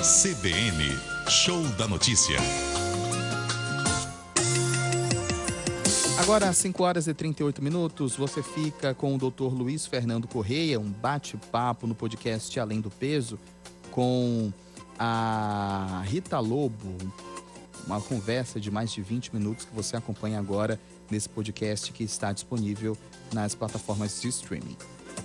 CBN, Show da Notícia. Agora, às 5h38, você fica com o Dr. Luiz Fernando Correia, um bate-papo no podcast Além do Peso, com a Rita Lobo, uma conversa de mais de 20 minutos que você acompanha agora nesse podcast que está disponível nas plataformas de streaming.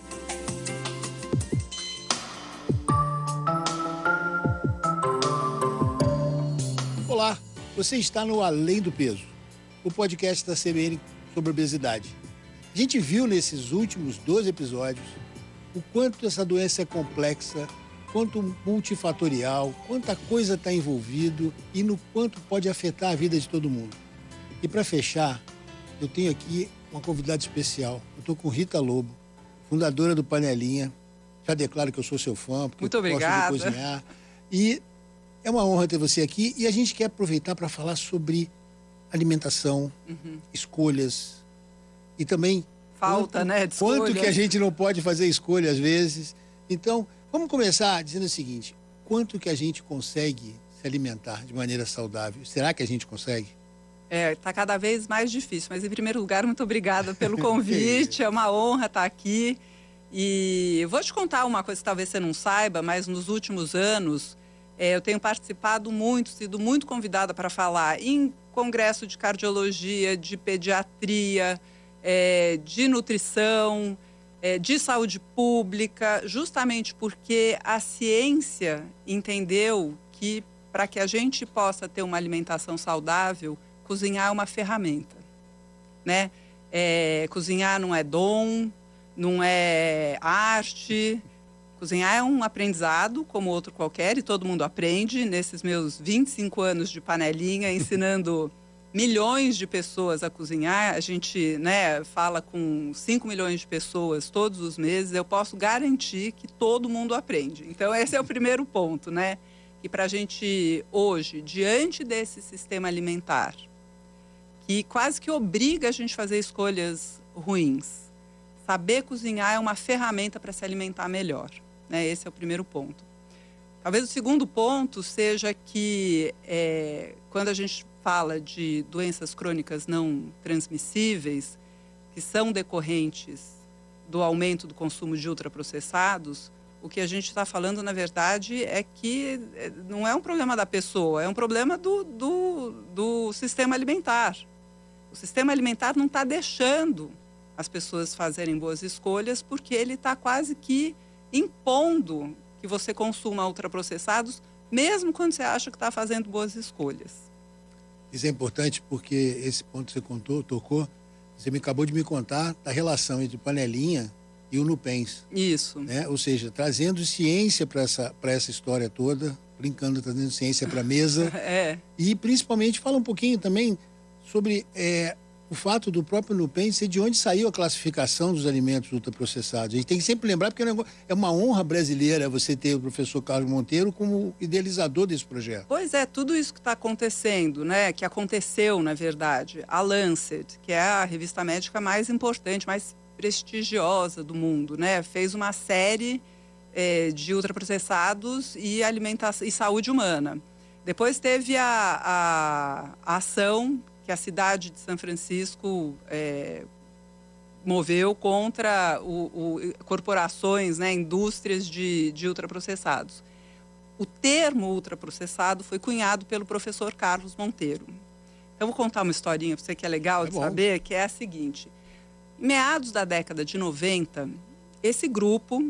Olá, você está no Além do Peso, o podcast da CBN sobre obesidade. A gente viu nesses últimos 12 episódios o quanto essa doença é complexa, quanto multifatorial, quanta coisa está envolvido e no quanto pode afetar a vida de todo mundo. E para fechar, eu tenho aqui uma convidada especial. Eu estou com Rita Lobo, fundadora do Panelinha. Já declaro que eu sou seu fã, porque Muito eu obrigada. gosto de cozinhar. E é uma honra ter você aqui e a gente quer aproveitar para falar sobre alimentação, escolhas e também Falta, de quanto escolha. que a gente não pode fazer escolha às vezes. Então, vamos começar dizendo o seguinte: quanto que a gente consegue se alimentar de maneira saudável? Será que a gente consegue? Está cada vez mais difícil, mas em primeiro lugar, muito obrigada pelo convite, é uma honra estar aqui. E eu vou te contar uma coisa que talvez você não saiba, mas nos últimos anos eu tenho participado muito, sido muito convidada para falar em congresso de cardiologia, de pediatria, de nutrição, de saúde pública, justamente porque a ciência entendeu que para que a gente possa ter uma alimentação saudável, cozinhar é uma ferramenta, né? Cozinhar não é dom, não é arte. Cozinhar é um aprendizado como outro qualquer e todo mundo aprende. Nesses meus 25 anos de Panelinha, ensinando milhões de pessoas a cozinhar, a gente fala com 5 milhões de pessoas todos os meses, eu posso garantir que todo mundo aprende. Então esse é o primeiro ponto, né? Que para a gente hoje, diante desse sistema alimentar, que quase que obriga a gente a fazer escolhas ruins, saber cozinhar é uma ferramenta para se alimentar melhor. Esse é o primeiro ponto. Talvez o segundo ponto seja que quando a gente fala de doenças crônicas não transmissíveis, que são decorrentes do aumento do consumo de ultraprocessados, o que a gente está falando, na verdade, é que não é um problema da pessoa, é um problema do sistema alimentar. O sistema alimentar não está deixando as pessoas fazerem boas escolhas porque ele está quase que impondo que você consuma ultraprocessados, mesmo quando você acha que está fazendo boas escolhas. Isso é importante porque esse ponto que você tocou, você acabou de me contar da relação entre o Panelinha e o Nupens. Isso. Ou seja, trazendo ciência para essa história toda, brincando, trazendo ciência para a mesa. E principalmente fala um pouquinho também sobre o fato do próprio Nupens ser de onde saiu a classificação dos alimentos ultraprocessados. A gente tem que sempre lembrar, porque é uma honra brasileira você ter o professor Carlos Monteiro como idealizador desse projeto. Pois é, tudo isso que está acontecendo, que aconteceu, na verdade. A Lancet, que é a revista médica mais importante, mais prestigiosa do mundo, fez uma série de ultraprocessados e alimentação e saúde humana. Depois teve a ação que a cidade de São Francisco moveu contra corporações, indústrias de ultraprocessados. O termo ultraprocessado foi cunhado pelo professor Carlos Monteiro. Então, vou contar uma historinha para você que é legal de saber, que é a seguinte. Em meados da década de 90, esse grupo